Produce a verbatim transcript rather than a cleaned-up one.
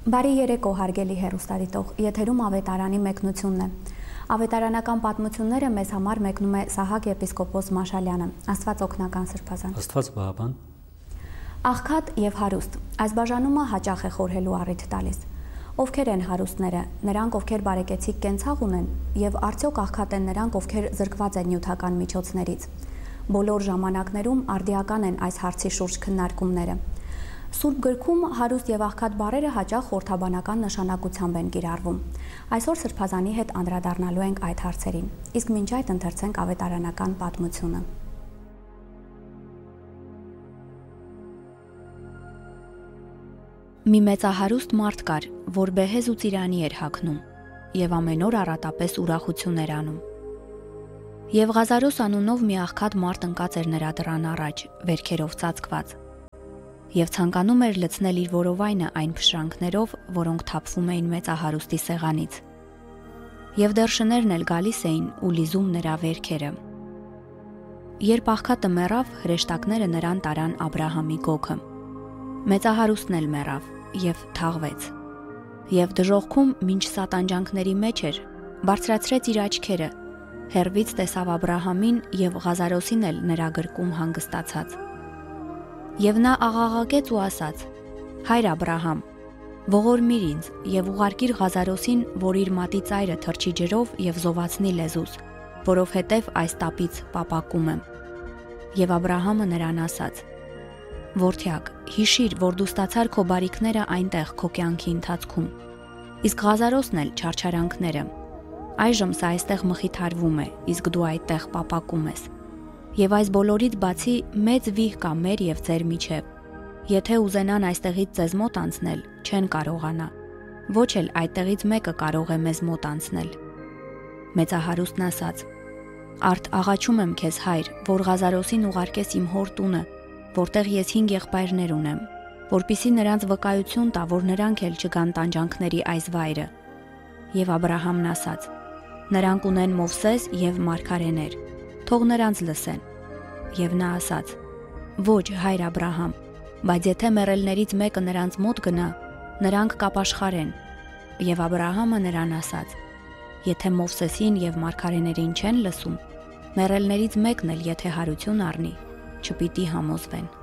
Բարի երեկո, հարգելի հեռուստադիտող, եթերում ավետարանի մեկնությունն է։ Ավետարանական պատմությունները մեզ համար մեկնում է Սահակ եպիսկոպոս Մաշալյանը, Աստված օգնական սրբազան։ Աստված բավական։ Աղքատ եւ հարուստ։ Այս բաժանումը հաճախ է խորհելու առիթ տալիս։ Ովքեր են հարուստները, նրանք, ովքեր բարեկեցիկ կենցաղ ունեն, եւ արդյոք աղքատ են նրանք, ովքեր զրկված են նյութական միջոցներից։ Բոլոր ժամանակներում արդիական են այս հարցի շուրջ քննարկումները։ Սուրբ գրքում հարուստ եւ աղքատ բառերը հաճախ խորհրդաբանական նշանակությամբ են կիրառվում։ Այսօր սրբազանի հետ անդրադառնալու ենք այդ հարցերին։ Իսկ մինչ այդ ընթերցենք ավետարանական պատմությունը։ Մի մեծահարուստ մարդ կար, որ բեհեզ ու ծիրանի էր հագնում, եւ ամեն օր առատապես ուրախություն էր անում։ Եվ Ղազարոս անունով մի աղքատ մարդ ընկած էր նրա դռան առաջ, վերքերով ծածկված։ Եվ ցանկանում էր լցնել իր որովայնը այն փշրանքներով, որոնք թափվում էին մեծահարուստի սեղանից։ Եվ դեռ շներն էլ գալիս էին ու լիզում նրա վերքերը։ Երբ աղքատը մեռավ, հրեշտակները նրան տարան Աբրահամի գոգը։ Մեծահարուստն էլ մեռավ եւ թաղվեց։ Եվ դժոխքում մինչ սատանջանքների մեջ էր, բարձրացրեց իր աչքերը, հեռվից տեսավ Աբրահամին եւ Ղազարոսին էլ նրա գրկում հանգստացած։ Եվ նա աղաղակեց ու ասաց. «Հայր Աբրահամ, ողորմիր ինձ եւ ուղարկիր Ղազարոսին, որ իր մատի ծայրը թրջի ջրով եւ զովացնի լեզուս, որովհետեւ այս տապից պապակում եմ»։ Եվ Աբրահամը նրան ասաց. «Որդյակ, հիշիր, որ դու ստացար քո բարիքները այնտեղ քո կյանքի ընթացքում, իսկ Ղազարոսն էլ չարչարանքները։ Այժմ սա այստեղ մխիթարվում է, իսկ դու այդտեղ պապակում ես։ Եվ այս բոլորից բացի մեծ վիհ կա մեր եւ ձեր միջև։ Եթե ուզենան այստեղից ձեզ մոտ անցնել, չեն կարողանա, ոչ էլ այդտեղից մեկը կարող է մեզ մոտ անցնել»։ Մեծահարուստն ասաց. «Արդ աղաչում եմ քեզ, հայր, որ Ղազարոսին ուղարկես իմ հոր տունը, որտեղ ես հինգ եղբայրներ ունեմ, որպիսի նրանց վկայություն տա, որ նրանք էլ չգան տանջանքների այս վայրը»։ Եվ Աբրահամն ասաց. «Նրանք ունեն Մովսես եւ մարգարեներ, թող նրանց լսեն»։ Եվ նա ասաց. «Ոչ, հայր Աբրահամ, բայց եթե մեռելներից մեկը նրանց մոտ գնա, նրանք կապաշխարեն»։ Եվ Աբրահամը նրան ասաց. «Եթե Մովսեսին եւ մարգարեներին չեն լսում, մեռելներից մեկն էլ եթե հարություն առնի, չպիտի համոզվեն»։